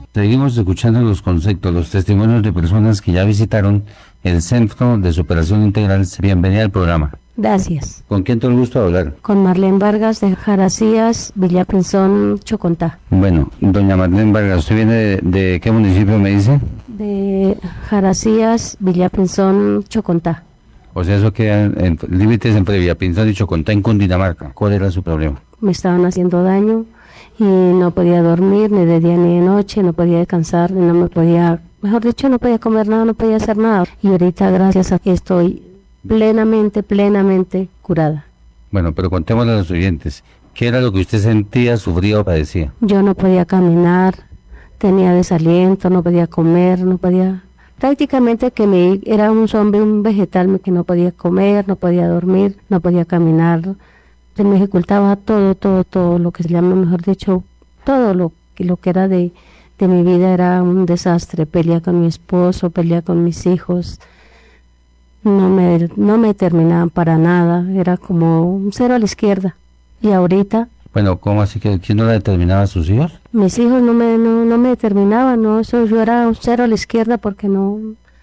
Seguimos escuchando los conceptos, los testimonios de personas que ya visitaron el Centro de Superación Integral. Bienvenida al programa. Gracias. ¿Con quién tengo el gusto de hablar? Con Marlene Vargas de Jaracías, Villapinzón, Chocontá. Bueno, doña Marlene Vargas, ¿usted viene de qué municipio me dice? De Jaracías, Villapinzón, Chocontá. O sea, eso queda en límites entre Villapinzón y Chocontá, en Cundinamarca. ¿Cuál era su problema? Me estaban haciendo daño y no podía dormir ni de día ni de noche, no podía descansar, no me podía, mejor dicho, no podía comer nada, no podía hacer nada. Y ahorita, gracias a que estoy plenamente curada. Bueno, pero contémosle a los oyentes, ¿qué era lo que usted sentía, sufría o padecía? Yo no podía caminar, tenía desaliento, no podía comer, no podía... Prácticamente que era un zombie, un vegetal, que no podía comer, no podía dormir, no podía caminar. Se me dificultaba todo lo que se llama, mejor dicho, todo lo que era de mi vida era un desastre. Peleaba con mi esposo, peleaba con mis hijos. No me terminaban para nada, era como un cero a la izquierda. Y ahorita... Bueno, ¿cómo así que quién no la determinaba a sus hijos? Mis hijos no me determinaban, no, eso yo era un cero a la izquierda porque no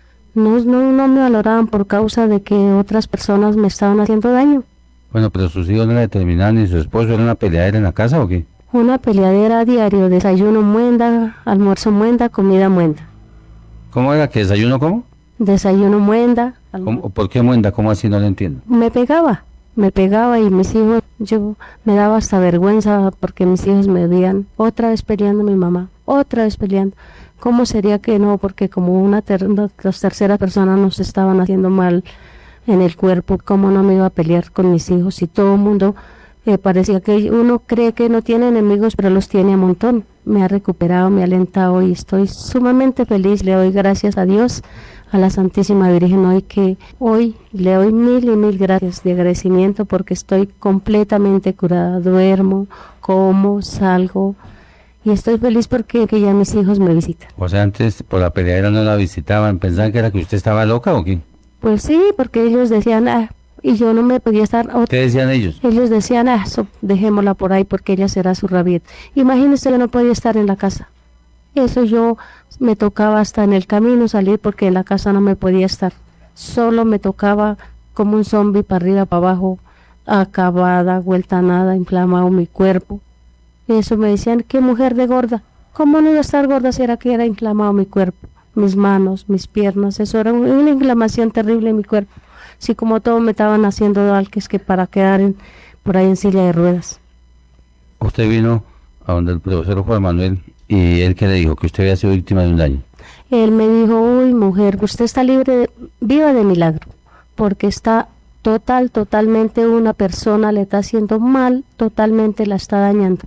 me valoraban por causa de que otras personas me estaban haciendo daño. Bueno, pero sus hijos no la determinaban ni su esposo, ¿era una peleadera en la casa o qué? Una peleadera a diario, desayuno muenda, almuerzo muenda, comida muenda. ¿Cómo era que desayuno cómo? Desayuno muenda. ¿Por qué muenda? ¿Cómo así? No lo entiendo. Me pegaba y mis hijos, yo me daba hasta vergüenza porque mis hijos me veían otra vez peleando mi mamá, otra vez peleando. ¿Cómo sería que no? Porque como las terceras personas nos estaban haciendo mal en el cuerpo, ¿cómo no me iba a pelear con mis hijos? Y todo el mundo parecía que uno cree que no tiene enemigos, pero los tiene a montón. Me ha recuperado, me ha alentado y estoy sumamente feliz. Le doy gracias a Dios, a la Santísima Virgen, hoy le doy mil gracias de agradecimiento porque estoy completamente curada. Duermo, como, salgo y estoy feliz porque ya mis hijos me visitan. O sea, antes por la peleadera no la visitaban, ¿pensaban que era que usted estaba loca o qué? Pues sí, porque ellos decían, y yo no me podía estar... ¿Qué decían ellos? Ellos decían, dejémosla por ahí porque ella será su rabieta. Imagínese, yo no podía estar en la casa. Eso yo me tocaba hasta en el camino salir porque en la casa no me podía estar. Solo me tocaba como un zombi para arriba, para abajo, acabada, vuelta a nada, inflamado mi cuerpo. Eso me decían, qué mujer de gorda. ¿Cómo no iba a estar gorda si era que era inflamado mi cuerpo? Mis manos, mis piernas, eso era una inflamación terrible en mi cuerpo. Así como todo me estaban haciendo mal, que es que para quedar por ahí en silla de ruedas. Usted vino a donde el profesor Juan Manuel y él que le dijo que usted había sido víctima de un daño. Él me dijo, uy mujer, usted está libre, viva de milagro, porque está totalmente una persona le está haciendo mal, totalmente la está dañando.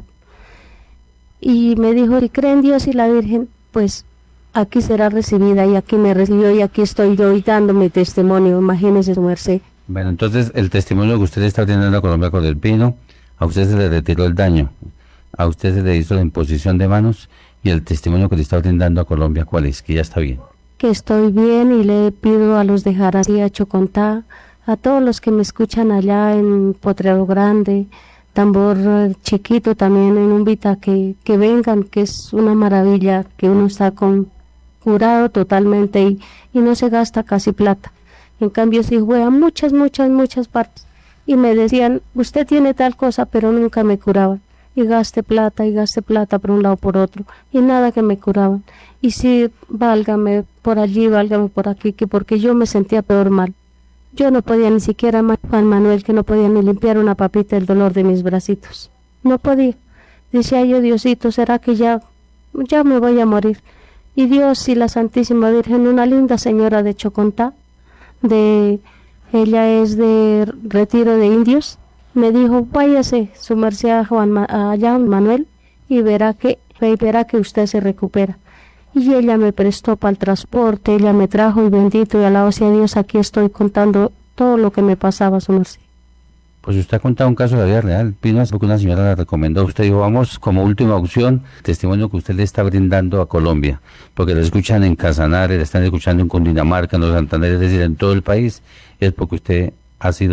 Y me dijo, si cree en Dios y la Virgen, pues aquí será recibida, y aquí me recibió y aquí estoy yo dando mi testimonio, imagínese su merced. Bueno, entonces el testimonio que usted está teniendo a Colombia con el Pino, a usted se le retiró el daño, a usted se le hizo la imposición de manos, y el testimonio que le está brindando a Colombia, ¿cuál es? Que ya está bien. Que estoy bien y le pido a los de Jaracías, Chocontá, a todos los que me escuchan allá en Potrero Grande, Tambor Chiquito también en Umbita, que vengan, que es una maravilla, que uno está curado totalmente y no se gasta casi plata. En cambio si fue a muchas partes y me decían, usted tiene tal cosa, pero nunca me curaban. Y gaste plata por un lado por otro y nada que me curaban. Y sí, válgame por allí, válgame por aquí, que porque yo me sentía peor mal. Yo no podía ni siquiera, Juan Manuel, que no podía ni limpiar una papita el dolor de mis bracitos. No podía. Decía yo, Diosito, ¿será que ya me voy a morir? Y Dios y la Santísima Virgen, una linda señora de Chocontá, ella es de Retiro de Indios, me dijo, váyase su merced a Juan Manuel y verá que usted se recupera. Y ella me prestó para el transporte, ella me trajo y bendito y alabado sea Dios, aquí estoy contando todo lo que me pasaba, su merced. Pues usted ha contado un caso de la vida real, Pino, porque una señora la recomendó. Usted dijo, vamos como última opción, testimonio que usted le está brindando a Colombia, porque lo escuchan en Casanare, le están escuchando en Cundinamarca, en los Santanderes, es decir, en todo el país, es porque usted ha sido